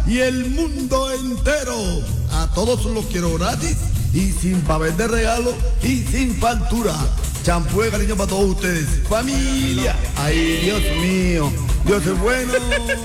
y el mundo entero. A todos los quiero gratis y sin papel de regalo y sin factura. Champú de cariño para todos ustedes. Familia. Ay, Dios mío. Dios es bueno.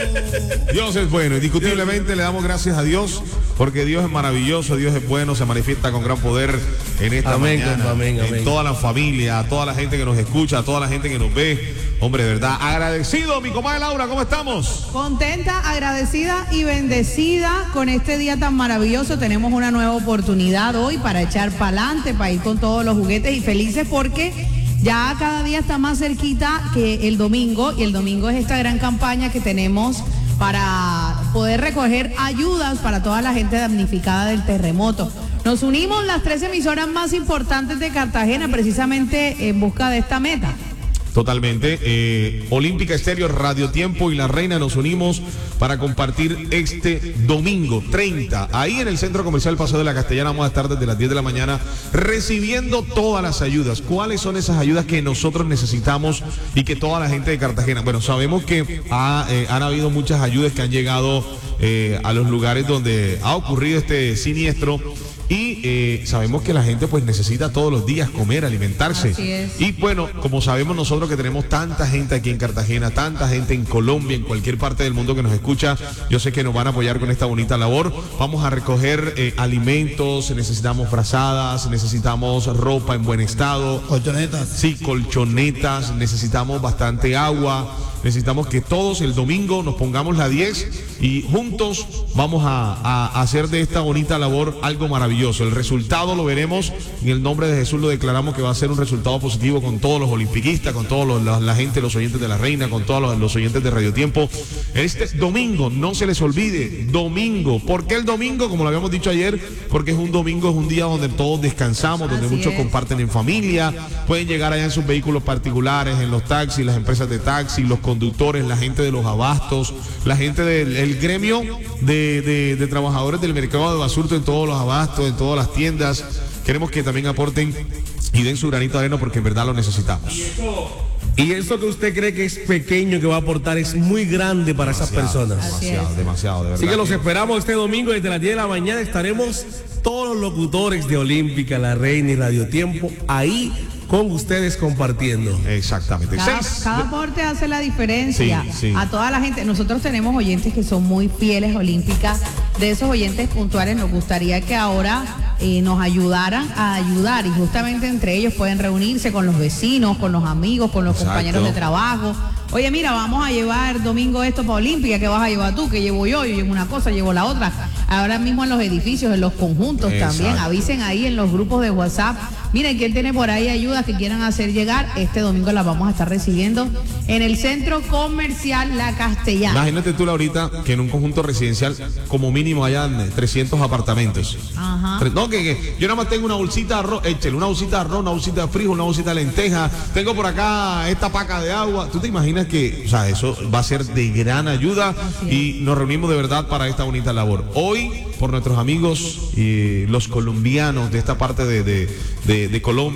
Dios es bueno. Indiscutiblemente le damos gracias a Dios porque Dios es maravilloso, Dios es bueno, se manifiesta con gran poder en esta mañana. Amén. En toda la familia, a toda la gente que nos escucha, a toda la gente que nos ve. Hombre, de verdad, agradecido, mi comadre Laura, ¿cómo estamos? Contenta, agradecida y bendecida con este día tan maravilloso. Tenemos una nueva oportunidad hoy para echar para adelante, para ir con todos los juguetes y felices porque ya cada día está más cerquita que el domingo, y el domingo es esta gran campaña que tenemos para poder recoger ayudas para toda la gente damnificada del terremoto. Nos unimos las 3 emisoras más importantes de Cartagena precisamente en busca de esta meta. Totalmente. Olímpica Estéreo, Radio Tiempo y La Reina nos unimos para compartir este domingo 30. Ahí en el Centro Comercial Paseo de la Castellana vamos a estar desde las 10 de la mañana recibiendo todas las ayudas. ¿Cuáles son esas ayudas que nosotros necesitamos y que toda la gente de Cartagena? Bueno, sabemos que han habido muchas ayudas que han llegado a los lugares donde ha ocurrido este siniestro. Y sabemos que la gente pues necesita todos los días comer, alimentarse. Así es. Y bueno, como sabemos nosotros que tenemos tanta gente aquí en Cartagena, tanta gente en Colombia, en cualquier parte del mundo que nos escucha, yo sé que nos van a apoyar con esta bonita labor. Vamos a recoger alimentos, necesitamos frazadas, necesitamos ropa en buen estado. Colchonetas. Sí, colchonetas, necesitamos bastante agua. Necesitamos que todos el domingo nos pongamos la 10 y juntos vamos a hacer de esta bonita labor algo maravilloso. El resultado lo veremos, en el nombre de Jesús lo declaramos que va a ser un resultado positivo con todos los olimpiquistas, con todos la gente, los oyentes de La Reina, con todos los oyentes de Radio Tiempo. Este domingo, no se les olvide, domingo. ¿Por qué el domingo? Como lo habíamos dicho ayer, porque es un domingo, es un día donde todos descansamos, donde muchos comparten en familia, pueden llegar allá en sus vehículos particulares, en los taxis, las empresas de taxi, los conductores, la gente de los abastos, la gente del gremio de trabajadores del mercado de basurto en todos los abastos, en todas las tiendas. Queremos que también aporten y den su granito de arena porque en verdad lo necesitamos. Y eso que usted cree que es pequeño que va a aportar es muy grande para esas personas. Demasiado, de verdad. Así que los esperamos este domingo desde las 10 de la mañana. Estaremos todos los locutores de Olímpica, La Reina y Radio Tiempo ahí con ustedes compartiendo. Exactamente. Cada aporte hace la diferencia. Sí. A toda la gente. Nosotros tenemos oyentes que son muy fieles a Olímpica. De esos oyentes puntuales nos gustaría que ahora nos ayudaran a ayudar, y justamente entre ellos pueden reunirse con los vecinos, con los amigos, con los compañeros de trabajo. Oye, mira, vamos a llevar domingo esto para Olímpica, ¿qué vas a llevar tú? ¿Qué llevo yo? Yo llevo una cosa, llevo la otra. Ahora mismo en los edificios, en los conjuntos también, avisen ahí en los grupos de WhatsApp. Miren, ¿quién tiene por ahí ayudas que quieran hacer llegar? Este domingo las vamos a estar recibiendo en el Centro Comercial La Castellana. Imagínate tú, Laurita, que en un conjunto residencial como mínimo hayan 300 apartamentos. Ajá. No, que yo nada más tengo una bolsita de arroz, échale una bolsita de arroz, una bolsita de frijol, una bolsita de lenteja, tengo por acá esta paca de agua. ¿Tú te imaginas que, o sea, eso va a ser de gran ayuda? Y nos reunimos de verdad para esta bonita labor. Hoy, por nuestros amigos y los colombianos de esta parte de Colombia,